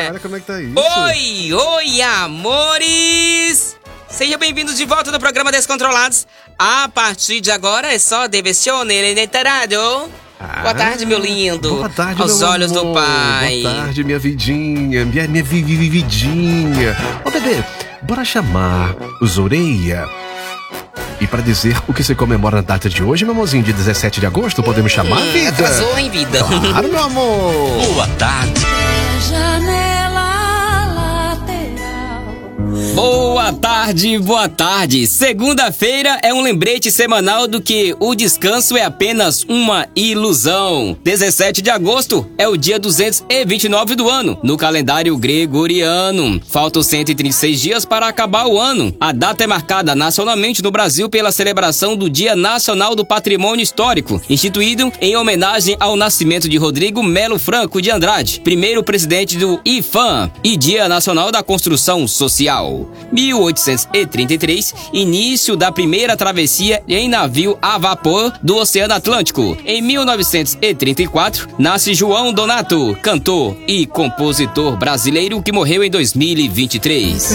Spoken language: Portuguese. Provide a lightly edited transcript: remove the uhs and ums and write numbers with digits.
Olha como é que tá isso. Oi, amores! Sejam bem-vindos de volta no programa Descontrolados. A partir de agora é só Deversione inesperado. Boa tarde, meu lindo. Boa tarde, aos meu olhos amor. do pai. Boa tarde, minha vidinha. Minha vidinha. Ô, bebê, bora chamar os Oreia. E pra dizer o que se comemora na data de hoje, meu amorzinho, de 17 de agosto, podemos chamar, vida? Atrasou, hein, vida? Claro, meu amor. Boa tarde. Boa tarde. Segunda-feira é um lembrete semanal do que o descanso é apenas uma ilusão. 17 de agosto é o dia 229 do ano, no calendário gregoriano. Faltam 136 dias para acabar o ano. A data é marcada nacionalmente no Brasil pela celebração do Dia Nacional do Patrimônio Histórico, instituído em homenagem ao nascimento de Rodrigo Melo Franco de Andrade, primeiro presidente do IPHAN, e Dia Nacional da Construção Social. 1833, início da primeira travessia em navio a vapor do Oceano Atlântico. Em 1934, nasce João Donato, cantor e compositor brasileiro que morreu em 2023.